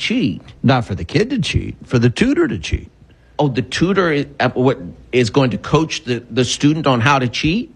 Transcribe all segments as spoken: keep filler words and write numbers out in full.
cheat. Not for the kid to cheat, for the tutor to cheat. Oh, the tutor is, uh, what, is going to coach the, the student on how to cheat?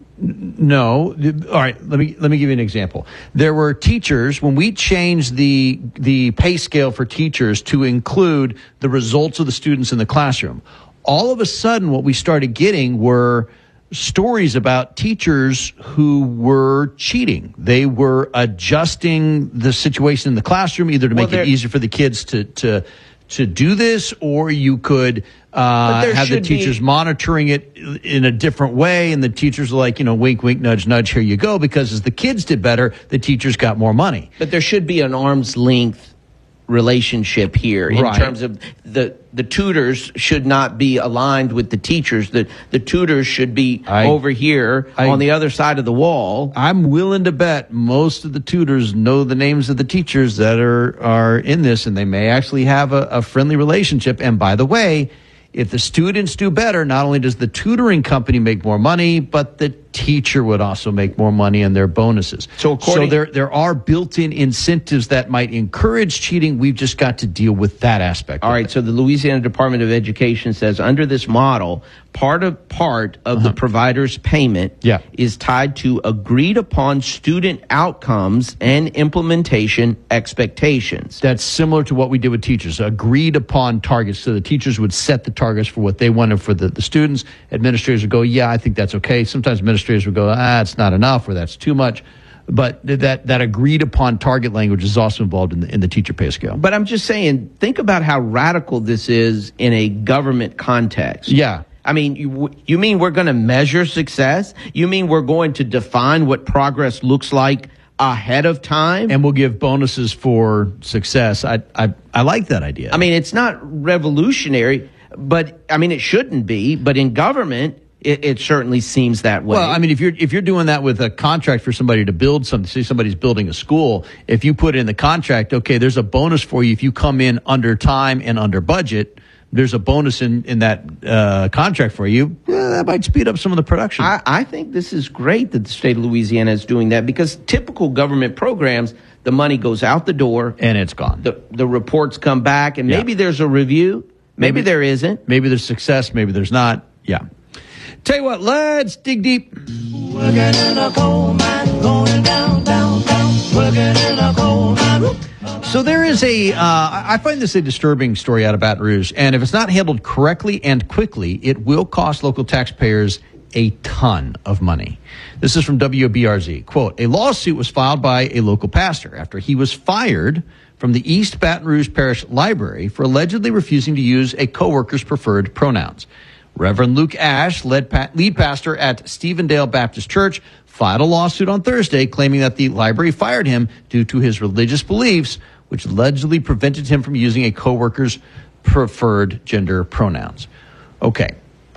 No. All right. Let me let me give you an example. There were teachers when we changed the the pay scale for teachers to include the results of the students in the classroom. All of a sudden, what we started getting were stories about teachers who were cheating. They were adjusting the situation in the classroom either to Well, make it easier for the kids to to to do this, or you could uh, have the teachers be... monitoring it in a different way, and the teachers are like, you know, wink, wink, nudge, nudge, here you go, because as the kids did better, the teachers got more money. But there should be an arm's length relationship here in right. terms of the the tutors should not be aligned with the teachers. The the tutors should be I, over here I, on the other side of the wall. I'm willing to bet most of the tutors know the names of the teachers that are are in this, and they may actually have a, a friendly relationship. And by the way, if the students do better, not only does the tutoring company make more money, but the teacher would also make more money in their bonuses. So, according, so there there are built-in incentives that might encourage cheating. We've just got to deal with that aspect. All of right. it. So the Louisiana Department of Education says under this model, part of part of uh-huh. the provider's payment yeah. is tied to agreed upon student outcomes and implementation expectations. That's similar to what we did with teachers. Agreed upon targets. So the teachers would set the targets for what they wanted for the, the students. Administrators would go, yeah, I think that's okay. Sometimes administrators would go, ah, it's not enough, or that's too much. But that that agreed upon target language is also involved in the, in the teacher pay scale. But I'm just saying, think about how radical this is in a government context. Yeah. I mean, you, you mean we're going to measure success? You mean we're going to define what progress looks like ahead of time? And we'll give bonuses for success. I I, I like that idea. I mean, it's not revolutionary, but I mean, it shouldn't be. But in government, It, it certainly seems that way. Well, I mean, if you're if you're doing that with a contract for somebody to build something, say somebody's building a school, if you put in the contract, okay, there's a bonus for you if you come in under time and under budget. There's a bonus in in that uh, contract for you. Yeah, that might speed up some of the production. I, I think this is great that the state of Louisiana is doing that, because typical government programs, the money goes out the door and it's gone. The the reports come back, and yeah. maybe there's a review. Maybe, maybe there isn't. Maybe there's success. Maybe there's not. Yeah. Tell you what, let's dig deep. Working in a coal mine, going down, down, down. Working in a coal mine. So there is a, uh, I find this a disturbing story out of Baton Rouge, and if it's not handled correctly and quickly, it will cost local taxpayers a ton of money. This is from W B R Z. Quote, a lawsuit was filed by a local pastor after he was fired from the East Baton Rouge Parish Library for allegedly refusing to use a coworker's preferred pronouns. Reverend Luke Ash, lead, pa- lead pastor at Stevendale Baptist Church, filed a lawsuit on Thursday claiming that the library fired him due to his religious beliefs, which allegedly prevented him from using a coworker's preferred gender pronouns. Okay.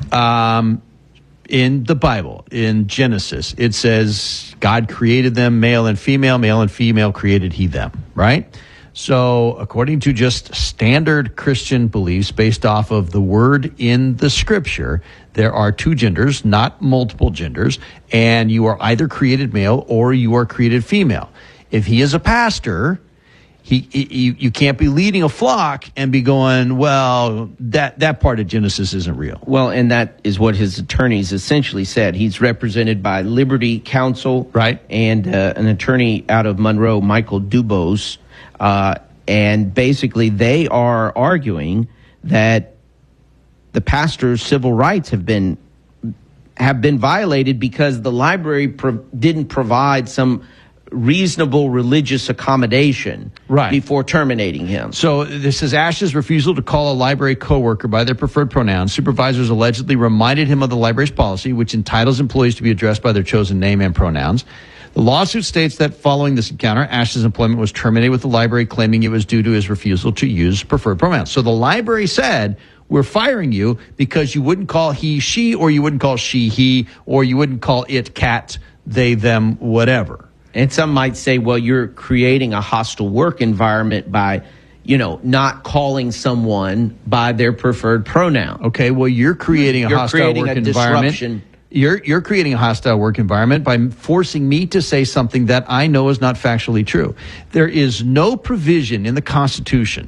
Um, in the Bible, in Genesis, it says God created them male and female, male and female created he them, right? So according to just standard Christian beliefs based off of the word in the scripture, there are two genders, not multiple genders, and you are either created male or you are created female. If he is a pastor, he, he you can't be leading a flock and be going, well, that, that part of Genesis isn't real. Well, and that is what his attorneys essentially said. He's represented by Liberty Counsel, right, and uh, an attorney out of Monroe, Michael Dubose. Uh, and basically they are arguing that the pastor's civil rights have been have been violated because the library pro- didn't provide some reasonable religious accommodation right. before terminating him. So this is Ash's refusal to call a library coworker by their preferred pronouns. Supervisors allegedly reminded him of the library's policy, which entitles employees to be addressed by their chosen name and pronouns. The lawsuit states that following this encounter, Ash's employment was terminated with the library, claiming it was due to his refusal to use preferred pronouns. So the library said, we're firing you because you wouldn't call he, she, or you wouldn't call she, he, or you wouldn't call it cat, they, them, whatever. And some might say, well, you're creating a hostile work environment by, you know, not calling someone by their preferred pronoun. Okay, well, you're creating a you're hostile creating work a environment. Disruption. You're you're creating a hostile work environment by forcing me to say something that I know is not factually true. There is no provision in the Constitution